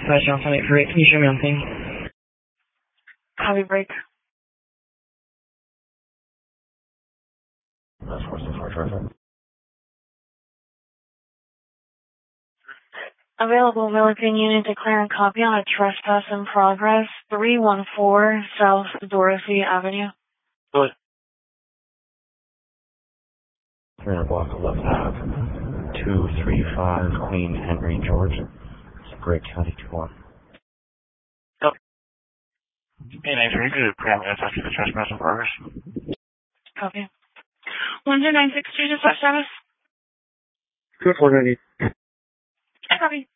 5 Johnson 848, can you show me on scene? Copy break. That's 464 traffic. Available Milliken unit declaring copy on a trespass in progress, 314 South Dorothy Avenue. Good. 300 block of left half. 235 Queen Henry George. It's Gray County 21. Yep. Hey, nice. Are you good to parameter touch the trespass in progress? Copy. 12962, dispatch status. Good 490. Copy.